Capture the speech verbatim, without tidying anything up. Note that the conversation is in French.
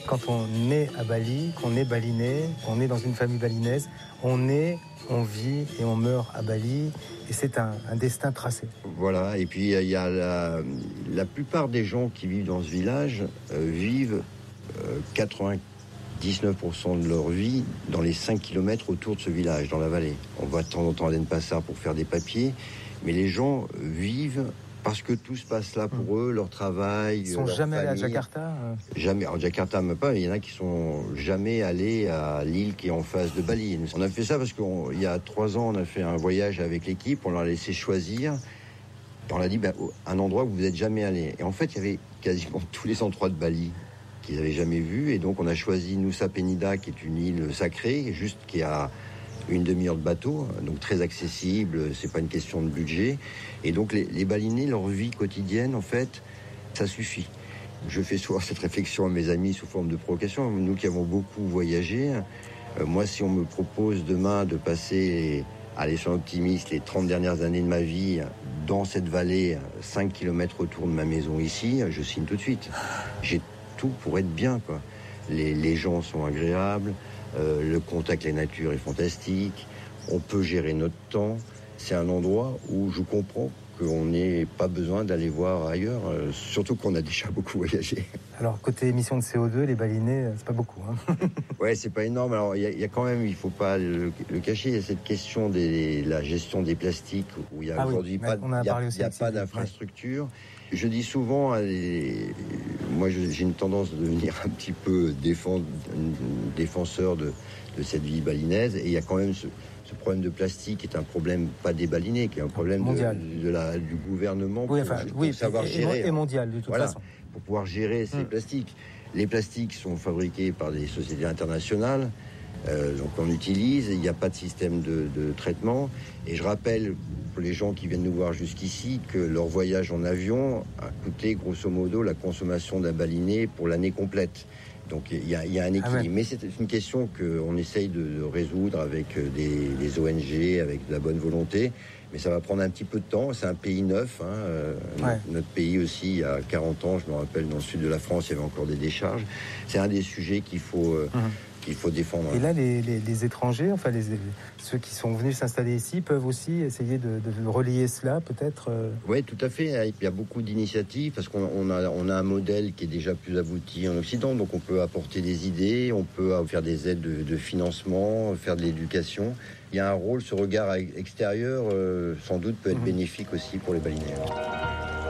quand on est à Bali, qu'on est balinais, qu'on est dans une famille balinaise, on est, on vit et on meurt à Bali. Et c'est un, un destin tracé. Voilà, et puis il y a la, la plupart des gens qui vivent dans ce village euh, vivent euh, quatre-vingt-dix-neuf pour cent de leur vie dans les cinq kilomètres autour de ce village, dans la vallée. On va de temps en temps à Denpasar pour faire des papiers, mais les gens vivent parce que tout se passe là pour mmh. eux, leur travail, Ils sont leur jamais famille. allés à Jakarta euh... Jamais. Alors Jakarta, même pas. Il y en a qui sont jamais allés à l'île qui est en face de Bali. On a fait ça parce qu'il y a trois ans, on a fait un voyage avec l'équipe. On leur a laissé choisir. On leur a dit ben, un endroit où vous n'êtes jamais allé. Et en fait, il y avait quasiment tous les endroits de Bali qu'ils n'avaient jamais vus. Et donc, on a choisi Nusa Penida, qui est une île sacrée, juste qui a une demi-heure de bateau, donc très accessible, c'est pas une question de budget. Et donc les, les balinais, leur vie quotidienne, en fait, ça suffit. Je fais souvent cette réflexion à mes amis sous forme de provocation. Nous qui avons beaucoup voyagé, euh, moi si on me propose demain de passer, allez soyons optimistes, les trente dernières années de ma vie dans cette vallée, cinq kilomètres autour de ma maison ici, je signe tout de suite. J'ai tout pour être bien, quoi. Les, les gens sont agréables, Euh, le contact avec la nature est fantastique, on peut gérer notre temps. C'est un endroit où je comprends qu'on n'ait pas besoin d'aller voir ailleurs, euh, surtout qu'on a déjà beaucoup voyagé. Alors, côté émissions de C O deux, les balinais, c'est pas beaucoup. Hein. Ouais, c'est pas énorme. Alors, il y, y a quand même, il faut pas le, le cacher, il y a cette question de la gestion des plastiques, où il y a ah aujourd'hui oui, pas, on a y a, parlé aussi y a pas d'infrastructure. Ouais. Je dis souvent, les, moi j'ai une tendance de devenir un petit peu défend, défenseur de, de cette vie balinaise, et il y a quand même ce, ce problème de plastique qui est un problème pas des balinais, qui est un problème mondial. De, de la, du gouvernement oui, pour, enfin, pour oui, savoir et, gérer. Et mondial, de toute voilà, façon. Pour pouvoir gérer ces mmh. plastiques. Les plastiques sont fabriqués par des sociétés internationales, euh, donc on utilise, il n'y a pas de système de, de traitement. Et je rappelle pour les gens qui viennent nous voir jusqu'ici que leur voyage en avion a coûté grosso modo la consommation d'un baliné pour l'année complète. Donc il y, y a un équilibre. Ah ouais. Mais c'est une question qu'on essaye de, de résoudre avec des, des O N G, avec de la bonne volonté. Mais ça va prendre un petit peu de temps. C'est un pays neuf. Hein. Euh, ouais. notre, notre pays aussi, il y a quarante ans, je me rappelle, dans le sud de la France, il y avait encore des décharges. C'est un des sujets qu'il faut... Euh, mmh. Il faut défendre. Et là, les, les, les étrangers, enfin les, ceux qui sont venus s'installer ici, peuvent aussi essayer de, de relier cela, peut-être. Oui, tout à fait. Il y a beaucoup d'initiatives parce qu'on on a, on a un modèle qui est déjà plus abouti en Occident, donc on peut apporter des idées, on peut faire des aides de, de financement, faire de l'éducation. Il y a un rôle, ce regard extérieur, euh, sans doute peut être mmh. bénéfique aussi pour les balinais.